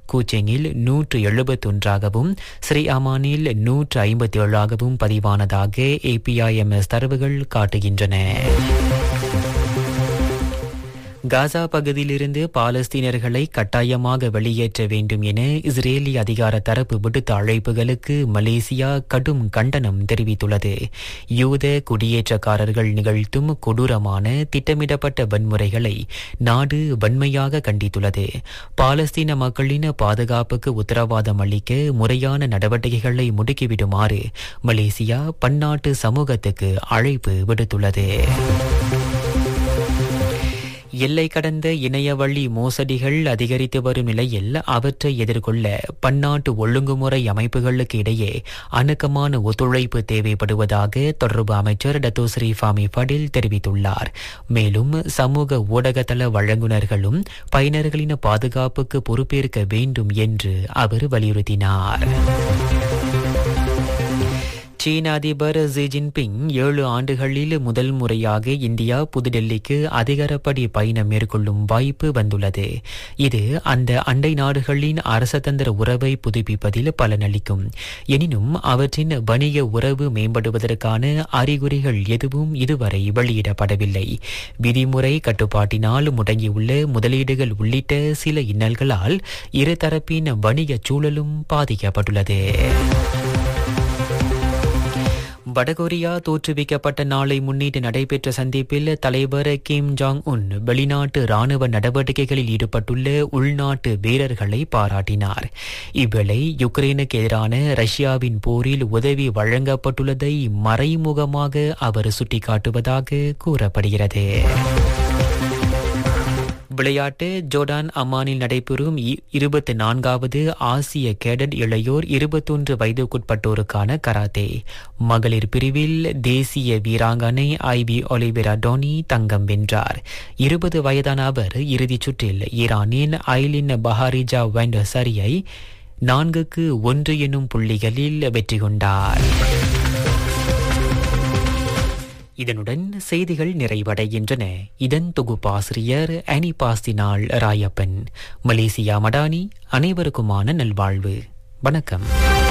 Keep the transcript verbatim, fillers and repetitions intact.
கூச்செங்கில் நூற்று எழுபத்தொன்றாகவும் ஸ்ரீ அமானில் நூற்று ஐம்பத்தி ஏழாகவும் பதிவானதாக ஏபிஐஎம்எஸ் தரவுகள் காட்டுகின்றன. காசா பகுதியிலிருந்து பாலஸ்தீனர்களை கட்டாயமாக வெளியேற்ற வேண்டும் என இஸ்ரேலி அதிகார தரப்பு விடுத்த அழைப்புகளுக்கு மலேசியா கடும் கண்டனம் தெரிவித்துள்ளது. யூத குடியேற்றக்காரர்கள் நிகழ்த்தும் கொடூரமான திட்டமிடப்பட்ட வன்முறைகளை நாடு வன்மையாக கண்டித்துள்ளது. பாலஸ்தீன மக்களின் பாதுகாப்புக்கு உத்தரவாதம் அளிக்க முறையான நடவடிக்கைகளை முடுக்கிவிடுமாறு மலேசியா பன்னாட்டு சமூகத்துக்கு அழைப்பு விடுத்துள்ளது. எல்லை கடந்த இணையவழி மோசடிகள் அதிகரித்து வரும் நிலையில் அவற்றை எதிர்கொள்ள பன்னாட்டு ஒழுங்குமுறை அமைப்புகளுக்கு இடையே அணுக்கமான ஒத்துழைப்பு தேவைப்படுவதாக தொடர்பு அமைச்சர் டத்தோஸ்ரீ ஃபாமி ஃபடில் தெரிவித்துள்ளார். மேலும் சமூக ஊடகத்தள வழங்குநர்களும் பயனர்களின் பாதுகாப்புக்கு பொறுப்பேற்க வேண்டும் என்று அவர் வலியுறுத்தினார். சீன அதிபர் ஜி ஜின்பிங் ஏழு ஆண்டுகளில் முதல் முறையாக இந்தியா புதுடெல்லிக்கு அதிகாரப்படி பயணம் மேற்கொள்ளும் வாய்ப்பு வந்துள்ளது. இது அந்த அண்டை நாடுகளின் அரசதந்திர உறவை புதுப்பிப்பதில் பலனளிக்கும். எனினும் அவற்றின் வணிக உறவு மேம்படுவதற்கான அறிகுறிகள் எதுவும் இதுவரை வெளியிடப்படவில்லை. விதிமுறை கட்டுப்பாட்டினால் முடங்கியுள்ள முதலீடுகள் உள்ளிட்ட சில இன்னல்களால் இருதரப்பின் வணிக சூழலும் பாதிக்கப்பட்டுள்ளது. வடகொரியா தோற்றுவிக்கப்பட்ட நாளை முன்னிட்டு நடைபெற்ற சந்திப்பில் தலைவர் கிம் ஜாங் உன் வெளிநாட்டு ராணுவ நடவடிக்கைகளில் ஈடுபட்டுள்ள உள்நாட்டு வீரர்களை பாராட்டினார். இவ்வேளை யுக்ரைனுக்கு எதிரான ரஷ்யாவின் போரில் உதவி வழங்கப்பட்டுள்ளதை மறைமுகமாக அவர் சுட்டிக்காட்டுவதாக கூறப்படுகிறது. விளையாட்டு ஜோர்டான் அம்மானில் நடைபெறும் இருபத்தி நான்காவது ஆசிய கேடட் இளையோர் இருபத்தொன்று வயதுக்குட்பட்டோருக்கான கராத்தே மகளிர் பிரிவில் தேசிய வீராங்கனை ஐவி ஒலிவேரா டோனி தங்கம் வென்றார். இருபது வயதான அவர் இறுதிச் சுற்றில் ஈரானின் ஐலின் பஹாரிஜா வெண்டசரியை நான்குக்கு ஒன்று எனும் புள்ளிகளில் வெற்றி கொண்டார். இதனுடன் செய்திகள் நிறைவடைகின்றன. இதன் தொகுப்பாசிரியர் அனிபாஸ்தினால் ராயப்பன். மலேசியா மடானி. அனைவருக்குமான நல்வாழ்வு. வணக்கம்.